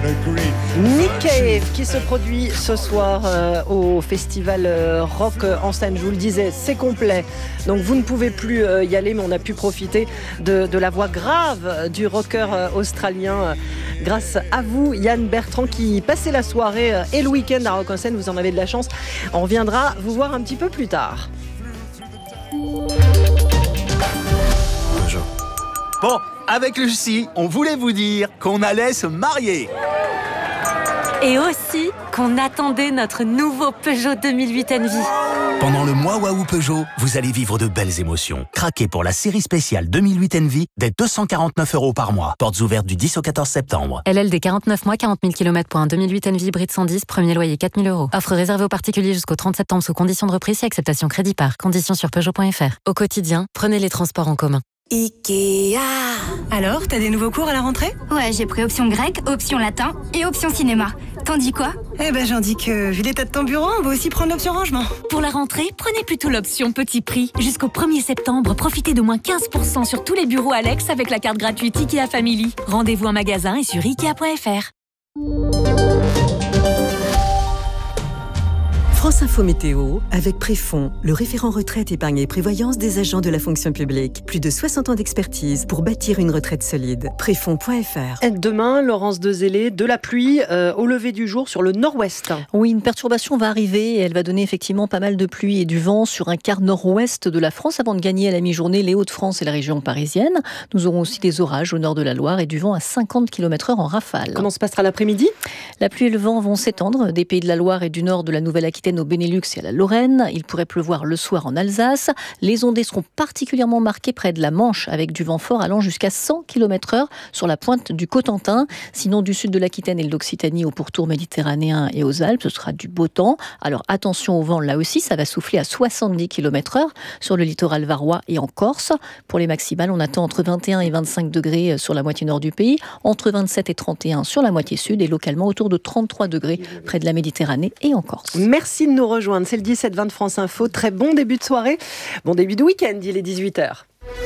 Nick Cave qui se produit ce soir au festival rock en scène. Je vous le disais, c'est complet. Donc vous ne pouvez plus y aller, mais on a pu profiter de la voix grave du rocker australien grâce à vous, Yann Bertrand, qui passait la soirée et le week-end à Rock en scène. Vous en avez de la chance. On reviendra vous voir un petit peu plus tard. Bon, avec Lucie, on voulait vous dire qu'on allait se marier. Et aussi qu'on attendait notre nouveau Peugeot 2008 Envy. Pendant le mois Waouh Peugeot, vous allez vivre de belles émotions. Craquez pour la série spéciale 2008 Envy dès 249 € par mois. Portes ouvertes du 10 au 14 septembre. LLD 49 mois, 40 000 km pour un 2008 Envy hybride 110, premier loyer 4 000 €. Offre réservée aux particuliers jusqu'au 30 septembre sous conditions de reprise et acceptation crédit par. Conditions sur Peugeot.fr. Au quotidien, prenez les transports en commun. Ikea. Alors, t'as des nouveaux cours à la rentrée ? Ouais, j'ai pris option grec, option latin et option cinéma. T'en dis quoi ? Eh ben, j'en dis que, vu l'état de ton bureau, on va aussi prendre l'option rangement. Pour la rentrée, prenez plutôt l'option petit prix. Jusqu'au 1er septembre, profitez de moins 15% sur tous les bureaux Alex avec la carte gratuite IKEA Family. Rendez-vous en magasin et sur Ikea.fr. France Info Météo, avec Préfond, le référent retraite, épargne et prévoyance des agents de la fonction publique. Plus de 60 ans d'expertise pour bâtir une retraite solide. Préfond.fr. Demain, Laurence Dezellé, de la pluie au lever du jour sur le nord-ouest. Oui, une perturbation va arriver et elle va donner effectivement pas mal de pluie et du vent sur un quart nord-ouest de la France avant de gagner à la mi-journée les Hauts-de-France et la région parisienne. Nous aurons aussi des orages au nord de la Loire et du vent à 50 km/h en rafale. Comment se passera l'après-midi ? La pluie et le vent vont s'étendre des pays de la Loire et du nord de la Nouvelle-Aquitaine au Benelux et à la Lorraine. Il pourrait pleuvoir le soir en Alsace. Les ondées seront particulièrement marquées près de la Manche avec du vent fort allant jusqu'à 100 km/h sur la pointe du Cotentin. Sinon, du sud de l'Aquitaine et de l'Occitanie au pourtour méditerranéen et aux Alpes, ce sera du beau temps. Alors attention au vent là aussi, ça va souffler à 70 km/h sur le littoral varois et en Corse. Pour les maximales, on attend entre 21 et 25 degrés sur la moitié nord du pays, entre 27 et 31 sur la moitié sud et localement autour de 33 degrés près de la Méditerranée et en Corse. Merci de nous rejoindre. C'est le 17-20 de France Info. Très bon début de soirée. Bon début de week-end, il est 18h.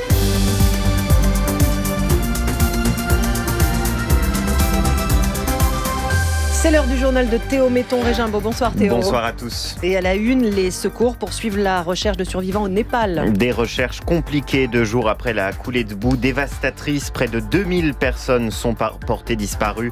C'est l'heure du journal de Théo Metton-Régimbaud. Bonsoir Théo. Bonsoir à tous. Et à la une, les secours poursuivent la recherche de survivants au Népal. Des recherches compliquées 2 jours après la coulée de boue dévastatrice. Près de 2000 personnes sont portées disparues.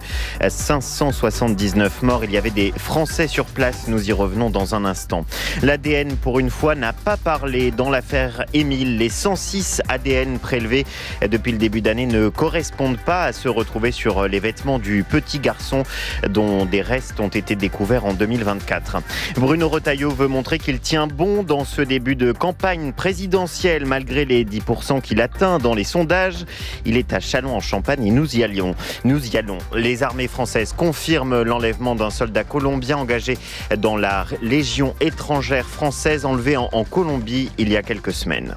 579 morts. Il y avait des Français sur place. Nous y revenons dans un instant. L'ADN, pour une fois, n'a pas parlé dans l'affaire Émile. Les 106 ADN prélevés depuis le début d'année ne correspondent pas à ceux retrouvés sur les vêtements du petit garçon dont des restes ont été découverts en 2024. Bruno Retailleau veut montrer qu'il tient bon dans ce début de campagne présidentielle malgré les 10% qu'il atteint dans les sondages. Il est à Châlons-en-Champagne et nous y allons. Les armées françaises confirment l'enlèvement d'un soldat colombien engagé dans la Légion étrangère française enlevé en Colombie il y a quelques semaines.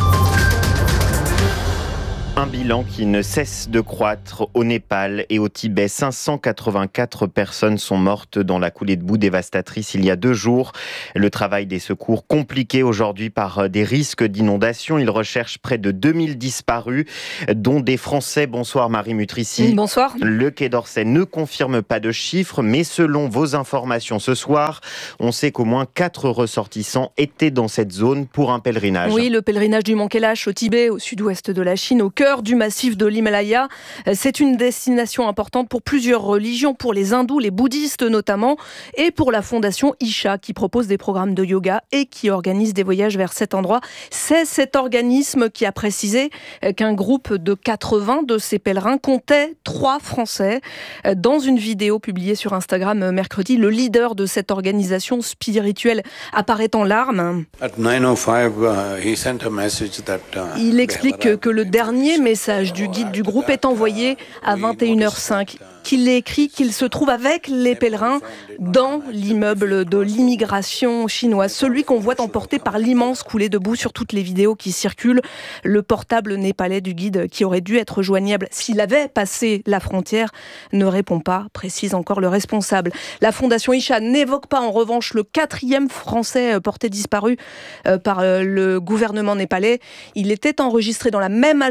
Un bilan qui ne cesse de croître au Népal et au Tibet. 584 personnes sont mortes dans la coulée de boue dévastatrice il y a 2 jours. Le travail des secours compliqué aujourd'hui par des risques d'inondation. Ils recherchent près de 2000 disparus, dont des Français. Bonsoir Marie Mutrici. Bonsoir. Le Quai d'Orsay ne confirme pas de chiffres, mais selon vos informations ce soir, on sait qu'au moins 4 ressortissants étaient dans cette zone pour un pèlerinage. Oui, le pèlerinage du Mont Kailash au Tibet, au sud-ouest de la Chine, au cœur du massif de l'Himalaya. C'est une destination importante pour plusieurs religions, pour les hindous, les bouddhistes notamment, et pour la fondation Isha qui propose des programmes de yoga et qui organise des voyages vers cet endroit. C'est cet organisme qui a précisé qu'un groupe de 80 de ces pèlerins comptait 3 Français. Dans une vidéo publiée sur Instagram mercredi, le leader de cette organisation spirituelle apparaît en larmes. Il explique que le dernier message du guide du groupe est envoyé à 21h05. Qu'il écrit qu'il se trouve avec les pèlerins dans l'immeuble de l'immigration chinoise, celui qu'on voit emporté par l'immense coulée de boue sur toutes les vidéos qui circulent. Le portable népalais du guide, qui aurait dû être joignable s'il avait passé la frontière, ne répond pas, précise encore le responsable. La fondation Isha n'évoque pas en revanche le 4e Français porté disparu par le gouvernement népalais. Il était enregistré dans la même agence de voyage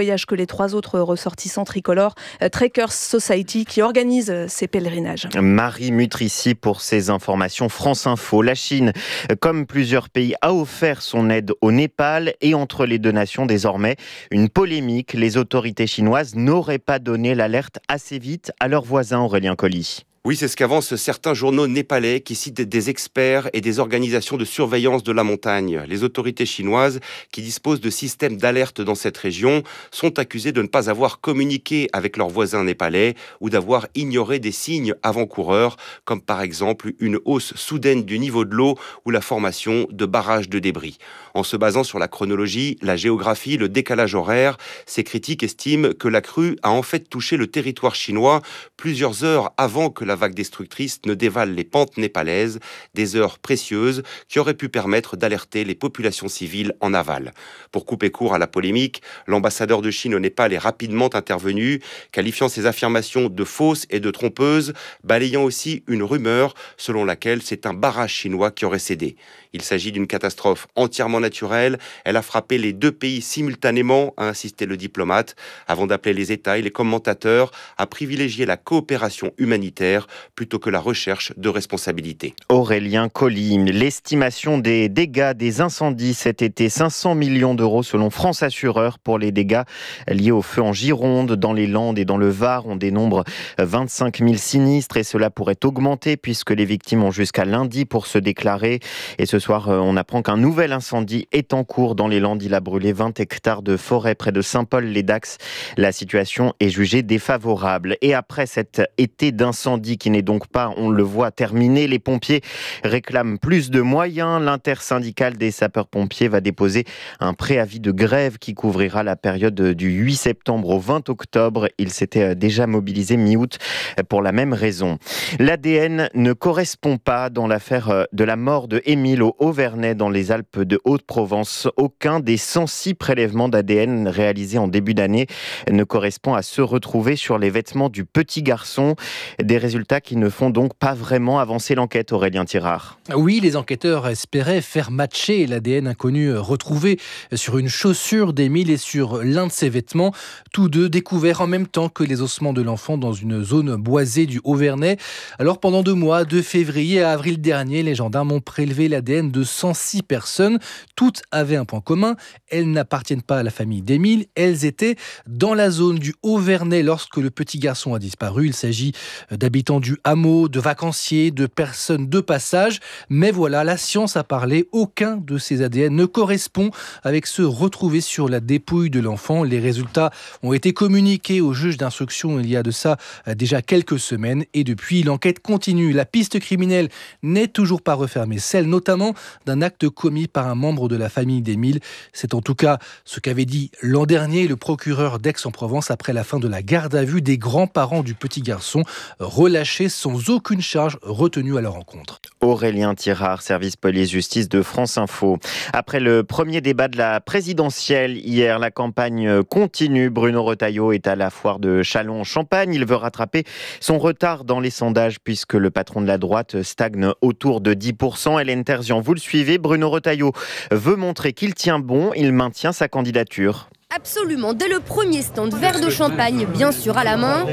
voyage que les 3 autres ressortissants tricolores. Trekkers Society qui organise ces pèlerinages. Marie Mutrici pour ces informations France Info. La Chine, comme plusieurs pays, a offert son aide au Népal et entre les deux nations désormais, une polémique. Les autorités chinoises n'auraient pas donné l'alerte assez vite à leurs voisins. Aurélien Colli. Oui, c'est ce qu'avancent certains journaux népalais qui citent des experts et des organisations de surveillance de la montagne. Les autorités chinoises, qui disposent de systèmes d'alerte dans cette région, sont accusées de ne pas avoir communiqué avec leurs voisins népalais ou d'avoir ignoré des signes avant-coureurs, comme par exemple une hausse soudaine du niveau de l'eau ou la formation de barrages de débris. En se basant sur la chronologie, la géographie, le décalage horaire, ces critiques estiment que la crue a en fait touché le territoire chinois plusieurs heures avant que la vague destructrice ne dévale les pentes népalaises, des heures précieuses qui auraient pu permettre d'alerter les populations civiles en aval. Pour couper court à la polémique, l'ambassadeur de Chine au Népal est rapidement intervenu, qualifiant ces affirmations de fausses et de trompeuses, balayant aussi une rumeur selon laquelle c'est un barrage chinois qui aurait cédé. Il s'agit d'une catastrophe entièrement naturelle. Elle a frappé les deux pays simultanément, a insisté le diplomate, avant d'appeler les États et les commentateurs à privilégier la coopération humanitaire plutôt que la recherche de responsabilité. Aurélien Colli, l'estimation des dégâts des incendies cet été, 500 millions d'euros selon France Assureur pour les dégâts liés au feu en Gironde, dans les Landes et dans le Var. On dénombre 25 000 sinistres et cela pourrait augmenter puisque les victimes ont jusqu'à lundi pour se déclarer. Et ce soir, on apprend qu'un nouvel incendie est en cours dans les Landes. Il a brûlé 20 hectares de forêt près de Saint-Paul-les-Dax. La situation est jugée défavorable. Et après cet été d'incendie qui n'est donc pas, on le voit, terminé, les pompiers réclament plus de moyens. L'intersyndicale des sapeurs-pompiers va déposer un préavis de grève qui couvrira la période du 8 septembre au 20 octobre. Il s'était déjà mobilisé mi-août pour la même raison. L'ADN ne correspond pas dans l'affaire de la mort de Émile au Auvernais dans les Alpes de Haute-Provence. Aucun des 106 prélèvements d'ADN réalisés en début d'année ne correspond à ceux retrouvés sur les vêtements du petit garçon. Des résultats qui ne font donc pas vraiment avancer l'enquête, Aurélien Tirard. Oui, les enquêteurs espéraient faire matcher l'ADN inconnu retrouvé sur une chaussure d'Émile et sur l'un de ses vêtements, tous deux découverts en même temps que les ossements de l'enfant dans une zone boisée du Auvernais. Alors pendant 2 mois, de février à avril dernier, les gendarmes ont prélevé l'ADN de 106 personnes. Toutes avaient un point commun, elles n'appartiennent pas à la famille d'Émile, elles étaient dans la zone du Auvernais lorsque le petit garçon a disparu. Il s'agit d'habitants du hameau, de vacanciers, de personnes de passage. Mais voilà, la science a parlé, aucun de ces ADN ne correspond avec ceux retrouvés sur la dépouille de l'enfant. Les résultats ont été communiqués au juge d'instruction il y a de ça déjà quelques semaines et depuis l'enquête continue. La piste criminelle n'est toujours pas refermée, celle notamment d'un acte commis par un membre de la famille d'Émile. C'est en tout cas ce qu'avait dit l'an dernier le procureur d'Aix-en-Provence après la fin de la garde à vue des grands-parents du petit garçon, relâchés sans aucune charge retenue à leur encontre. Aurélien Tirard, service police-justice de France Info. Après le premier débat de la présidentielle hier, la campagne continue. Bruno Retailleau est à la foire de Châlons-en-Champagne. Il veut rattraper son retard dans les sondages puisque le patron de la droite stagne autour de 10%. Hélène Terzian, vous le suivez, Bruno Retailleau veut montrer qu'il tient bon, il maintient sa candidature. Absolument, dès le premier stand, verre de champagne bien sûr à la main,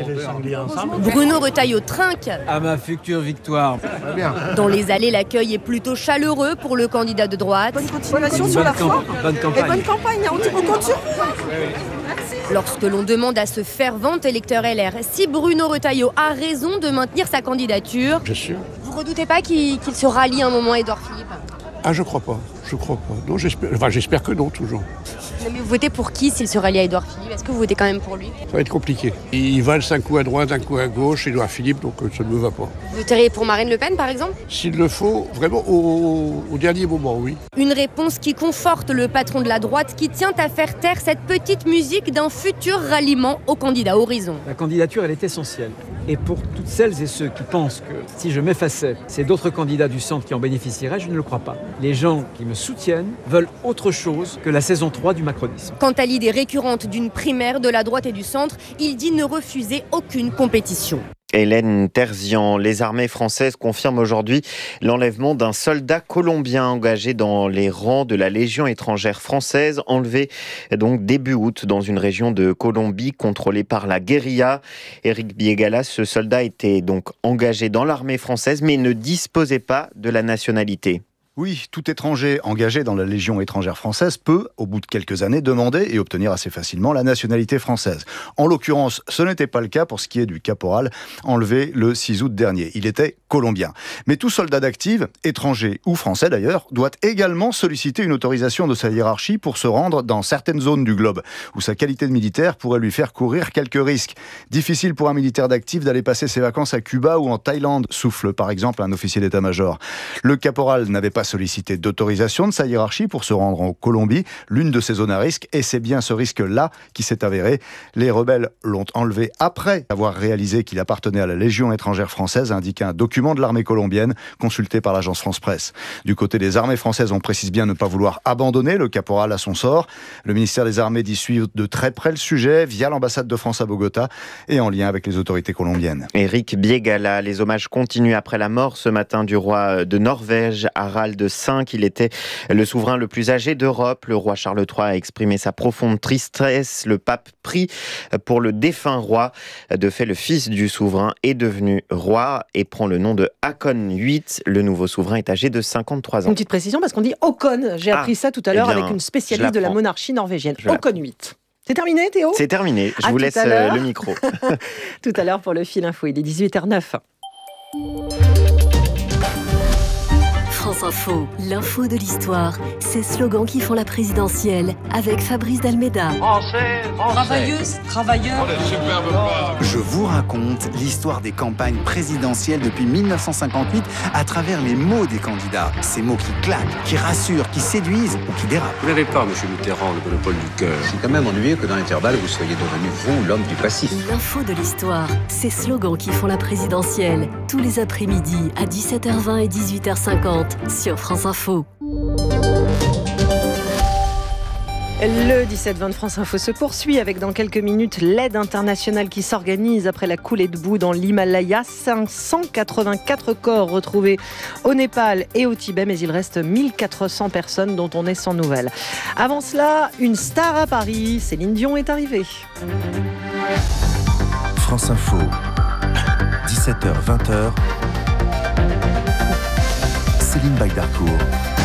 Bruno Retailleau trinque. À ma future victoire. Dans les allées, l'accueil est plutôt chaleureux pour le candidat de droite. Bonne continuation sur la foi. Bonne campagne. Et bonne campagne, on compte sur vous. Lorsque l'on demande à ce fervent électeur LR si Bruno Retailleau a raison de maintenir sa candidature, bien sûr. Vous redoutez pas qu'il se rallie un moment à Édouard Philippe ? Ah, je crois pas. Non, j'espère que non, toujours. Mais vous votez pour qui s'il se rallie à Édouard Philippe ? Est-ce que vous votez quand même pour lui ? Ça va être compliqué. Il valse un coup à droite, un coup à gauche, Édouard Philippe, donc ça ne me va pas. Vous voteriez pour Marine Le Pen, par exemple ? S'il le faut, vraiment au dernier moment, oui. Une réponse qui conforte le patron de la droite qui tient à faire taire cette petite musique d'un futur ralliement au candidat Horizon. La candidature, elle est essentielle. Et pour toutes celles et ceux qui pensent que si je m'effaçais, c'est d'autres candidats du centre qui en bénéficieraient, je ne le crois pas. Les gens qui me soutiennent veulent autre chose que la saison 3 du macronisme. Quant à l'idée récurrente d'une primaire de la droite et du centre, il dit ne refuser aucune compétition. Hélène Terzian, les armées françaises confirment aujourd'hui l'enlèvement d'un soldat colombien engagé dans les rangs de la Légion étrangère française, enlevé donc début août dans une région de Colombie contrôlée par la guérilla. Éric Biégala, ce soldat était donc engagé dans l'armée française mais ne disposait pas de la nationalité. Oui, tout étranger engagé dans la Légion étrangère française peut, au bout de quelques années, demander et obtenir assez facilement la nationalité française. En l'occurrence, ce n'était pas le cas pour ce qui est du caporal enlevé le 6 août dernier. Il était colombien. Mais tout soldat d'active, étranger ou français d'ailleurs, doit également solliciter une autorisation de sa hiérarchie pour se rendre dans certaines zones du globe, où sa qualité de militaire pourrait lui faire courir quelques risques. Difficile pour un militaire d'active d'aller passer ses vacances à Cuba ou en Thaïlande, souffle par exemple un officier d'état-major. Le caporal n'avait pas sollicité d'autorisation de sa hiérarchie pour se rendre en Colombie, l'une de ces zones à risque, et c'est bien ce risque-là qui s'est avéré. Les rebelles l'ont enlevé après avoir réalisé qu'il appartenait à la Légion étrangère française, indique un document de l'armée colombienne consulté par l'agence France-Presse. Du côté des armées françaises, on précise bien ne pas vouloir abandonner le caporal à son sort. Le ministère des Armées dit suivre de très près le sujet via l'ambassade de France à Bogota et en lien avec les autorités colombiennes. Éric Biégala, les hommages continuent après la mort ce matin du roi de Norvège, Harald V. Il était le souverain le plus âgé d'Europe. Le roi Charles III a exprimé sa profonde tristesse. Le pape prie pour le défunt roi. De fait, le fils du souverain est devenu roi et prend le nom de Håkon VIII. Le nouveau souverain est âgé de 53 ans. Une petite précision parce qu'on dit Håkon. J'ai appris ça tout à l'heure avec une spécialiste de la monarchie norvégienne. Håkon VIII. C'est terminé, Théo ? C'est terminé. Je vous laisse le micro. Tout à l'heure pour le Fil Info. Il est 18h09. France Info, l'info de l'histoire, ces slogans qui font la présidentielle, avec Fabrice Dalméda. Français, travailleuse, travailleurs. Je vous raconte l'histoire des campagnes présidentielles depuis 1958 à travers les mots des candidats. Ces mots qui claquent, qui rassurent, qui séduisent ou qui dérapent. Vous n'avez pas, monsieur Mitterrand, le monopole du cœur. C'est quand même ennuyeux que dans l'intervalle, vous soyez devenu, vous, l'homme du passif. L'info de l'histoire, ces slogans qui font la présidentielle, tous les après-midi à 17h20 et 18h50 sur France Info. Le 17-20 de France Info se poursuit avec dans quelques minutes l'aide internationale qui s'organise après la coulée de boue dans l'Himalaya. 584 corps retrouvés au Népal et au Tibet, mais il reste 1400 personnes dont on est sans nouvelles. Avant cela, une star à Paris, Céline Dion est arrivée. France Info, 17h-20h, Céline Baydarcourt.